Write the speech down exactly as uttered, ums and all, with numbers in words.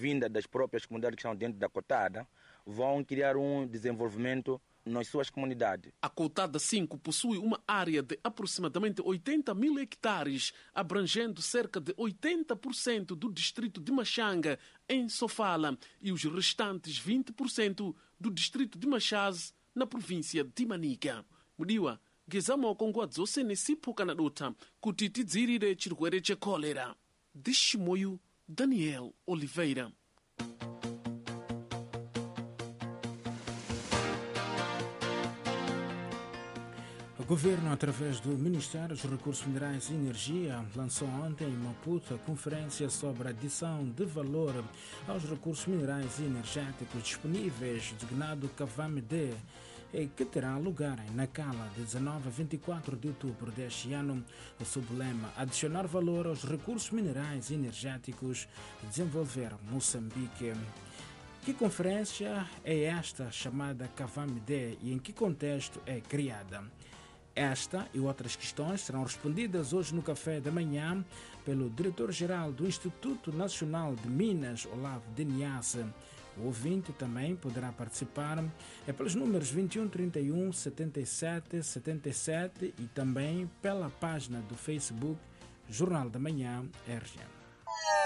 vinda das próprias comunidades que estão dentro da cotada, vão criar um desenvolvimento nas suas comunidades. A cotada cinco possui uma área de aproximadamente oitenta mil hectares, abrangendo cerca de oitenta por cento do distrito de Machanga, em Sofala, e os restantes vinte por cento do distrito de Machaz, na província de Manica. Mudiwa, gezamo kongwadzo senesipo kanadota, kutiti dzirire chirwere che cólera. De Chimoio, Daniel Oliveira. O governo, através do Ministério dos Recursos Minerais e Energia, lançou ontem em Maputo a conferência sobre a adição de valor aos recursos minerais e energéticos disponíveis, designado CAVAMD, que terá lugar em Nacala, de dezenove a vinte e quatro de outubro deste ano, sob o lema Adicionar valor aos recursos minerais e energéticos e desenvolver Moçambique. Que conferência é esta chamada CAVAMD e em que contexto é criada? Esta e outras questões serão respondidas hoje no café da manhã pelo diretor-geral do Instituto Nacional de Minas, Olavo de Niassa. O ouvinte também poderá participar é pelos números vinte e um, trinta e um, setenta e sete, setenta e sete e também pela página do Facebook Jornal da Manhã R G M.